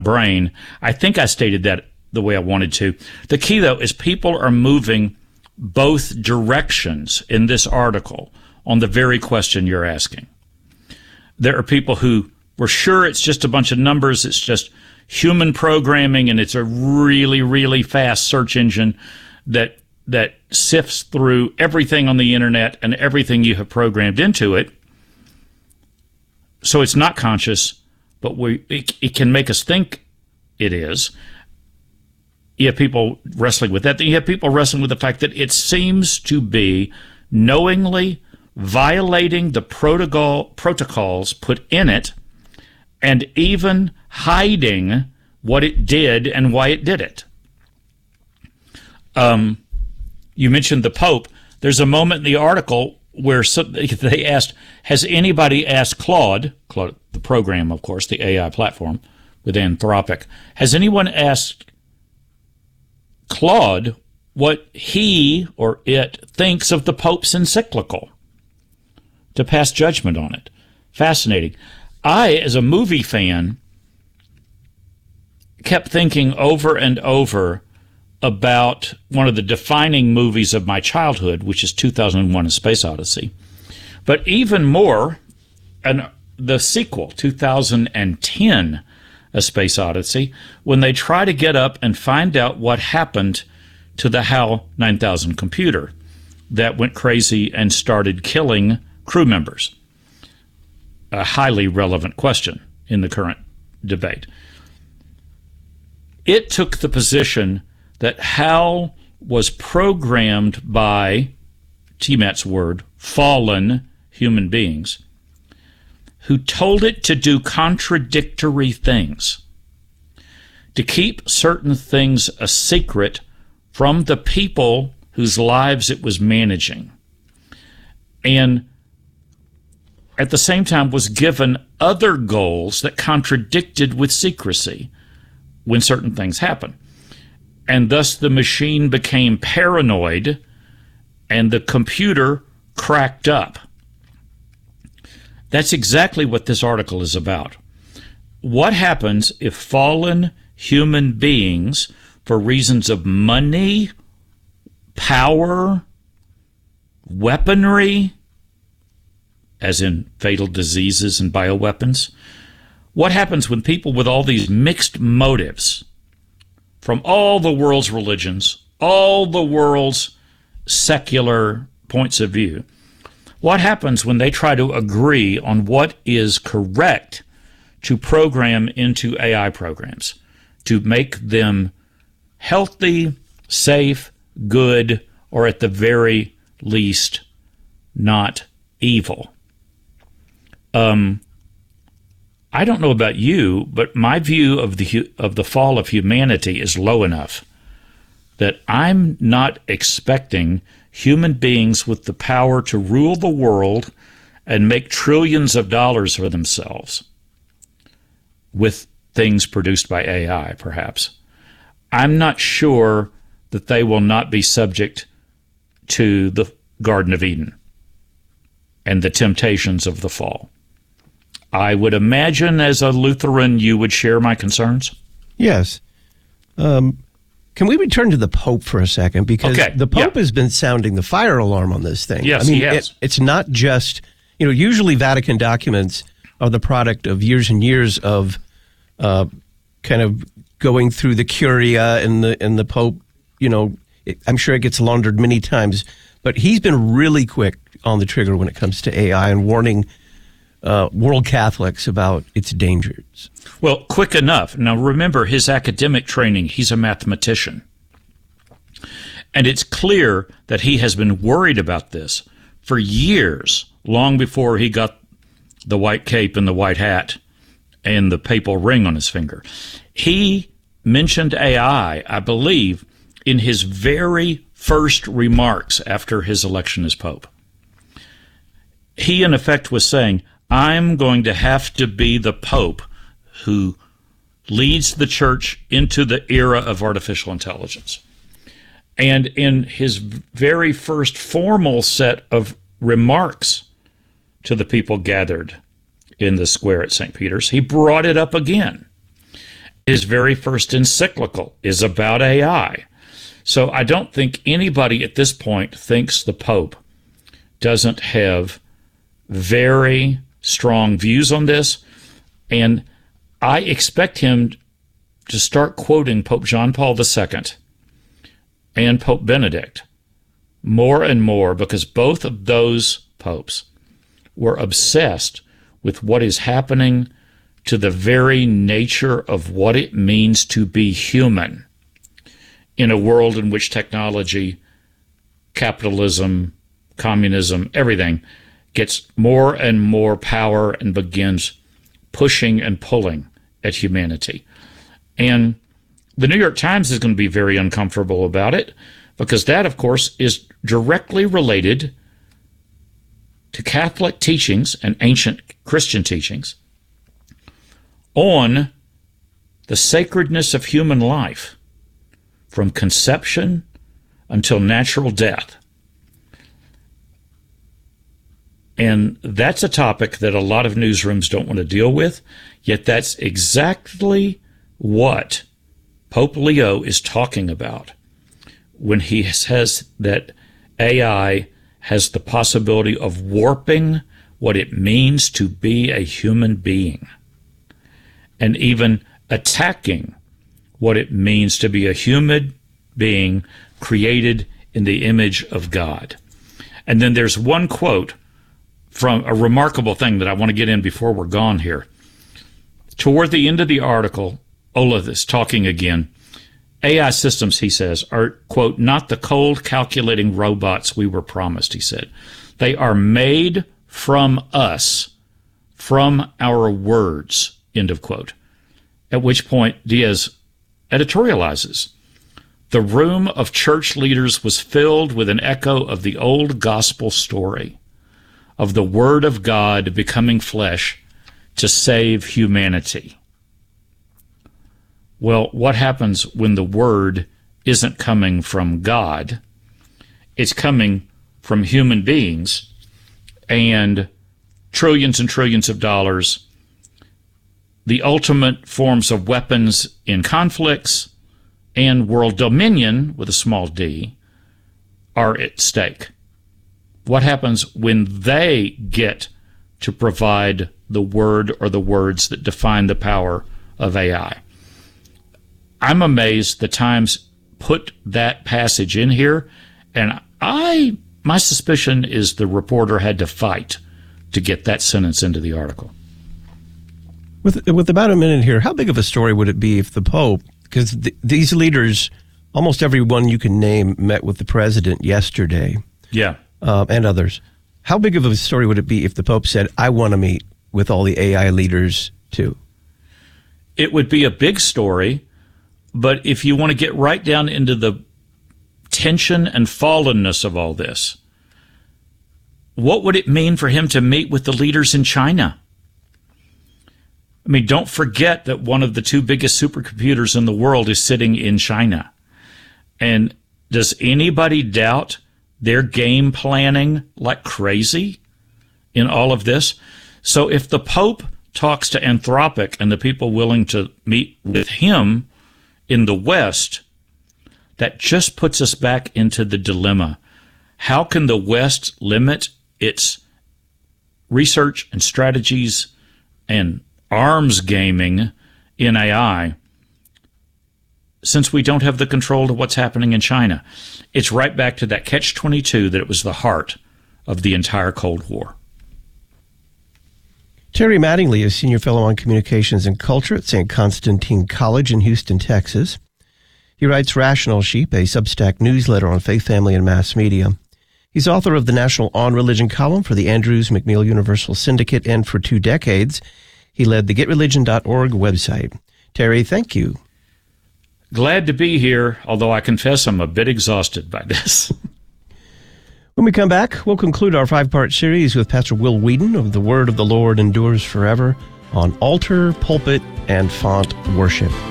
brain. I think I stated that the way I wanted to. The key, though, is people are moving both directions in this article on the very question you're asking. There are people who were sure it's just a bunch of numbers, it's just human programming, and it's a really, really fast search engine that sifts through everything on the internet and everything you have programmed into it. So it's not conscious, but it can make us think it is. You have people wrestling with that. Then you have people wrestling with the fact that it seems to be knowingly violating the protocols put in it, and even hiding what it did and why it did it. You mentioned the Pope. There's a moment in the article where they asked, has anybody asked Claude, the program, of course, the AI platform with Anthropic, has anyone asked Claude what he or it thinks of the Pope's encyclical to pass judgment on it? Fascinating. I, as a movie fan, kept thinking over and over about one of the defining movies of my childhood, which is 2001: A Space Odyssey. But even more, the sequel, 2010: A Space Odyssey, when they try to get up and find out what happened to the HAL 9000 computer that went crazy and started killing crew members. A highly relevant question in the current debate. It took the position that HAL was programmed by, TMAT's word, fallen human beings, who told it to do contradictory things, to keep certain things a secret from the people whose lives it was managing, and at the same time was given other goals that contradicted with secrecy when certain things happen. And thus the machine became paranoid and the computer cracked up. That's exactly what this article is about. What happens if fallen human beings, for reasons of money, power, weaponry, as in fatal diseases and bioweapons, what happens when people with all these mixed motives from all the world's religions, all the world's secular points of view, what happens when they try to agree on what is correct to program into AI programs to make them healthy, safe, good, or at the very least, not evil? I don't know about you, but my view of the fall of humanity is low enough that I'm not expecting human beings with the power to rule the world and make trillions of dollars for themselves with things produced by AI, perhaps. I'm not sure that they will not be subject to the Garden of Eden and the temptations of the fall. I would imagine, as a Lutheran, you would share my concerns? Yes. Can we return to the Pope for a second? Because the Pope has been sounding the fire alarm on this thing. Yes, he has. It's not just, usually Vatican documents are the product of years and years of kind of going through the Curia and the Pope. I'm sure it gets laundered many times, but he's been really quick on the trigger when it comes to AI and warning world Catholics about its dangers. Well, quick enough. Now, remember his academic training. He's a mathematician. And it's clear that he has been worried about this for years, long before he got the white cape and the white hat and the papal ring on his finger. He mentioned AI, I believe, in his very first remarks after his election as Pope. He, in effect, was saying, I'm going to have to be the Pope who leads the church into the era of artificial intelligence. And in his very first formal set of remarks to the people gathered in the square at St. Peter's, he brought it up again. His very first encyclical is about AI. So I don't think anybody at this point thinks the Pope doesn't have very strong views on this. And I expect him to start quoting Pope John Paul II and Pope Benedict more and more, because both of those popes were obsessed with what is happening to the very nature of what it means to be human in a world in which technology, capitalism, communism, everything gets more and more power and begins pushing and pulling at humanity. And the New York Times is going to be very uncomfortable about it, because that, of course, is directly related to Catholic teachings and ancient Christian teachings on the sacredness of human life from conception until natural death. And that's a topic that a lot of newsrooms don't want to deal with, yet that's exactly what Pope Leo is talking about when he says that AI has the possibility of warping what it means to be a human being, and even attacking what it means to be a human being created in the image of God. And then there's one quote from a remarkable thing that I want to get in before we're gone here. Toward the end of the article, Ola is talking again. AI systems, he says, are, quote, not the cold calculating robots we were promised, he said. They are made from us, from our words, end of quote. At which point Diaz editorializes. The room of church leaders was filled with an echo of the old gospel story of the Word of God becoming flesh to save humanity. Well, what happens when the Word isn't coming from God? It's coming from human beings and trillions of dollars. The ultimate forms of weapons in conflicts and world dominion, with a small d, are at stake. What happens when they get to provide the word or the words that define the power of AI? I'm amazed the Times put that passage in here, and my suspicion is the reporter had to fight to get that sentence into the article. With about a minute here, how big of a story would it be if the Pope, because these leaders, almost everyone you can name, met with the president yesterday. Yeah. And others. How big of a story would it be if the Pope said, I want to meet with all the AI leaders too? It would be a big story, but if you want to get right down into the tension and fallenness of all this, what would it mean for him to meet with the leaders in China? I mean, don't forget that one of the two biggest supercomputers in the world is sitting in China. And does anybody doubt their game planning like crazy in all of this? So if the Pope talks to Anthropic and the people willing to meet with him in the West, that just puts us back into the dilemma. How can the West limit its research and strategies and arms gaming in AI since we don't have the control to what's happening in China? It's right back to that catch-22 that it was the heart of the entire Cold War. Terry Mattingly is Senior Fellow on Communications and Culture at St. Constantine College in Houston, Texas. He writes Rational Sheep, a Substack newsletter on faith, family, and mass media. He's author of the National On Religion column for the Andrews McNeil Universal Syndicate, and for 2 decades, he led the GetReligion.org website. Terry, thank you. Glad to be here, although I confess I'm a bit exhausted by this. When we come back, we'll conclude our 5-part series with Pastor Will Whedon of The Word of the Lord Endures Forever on altar, pulpit, and font worship.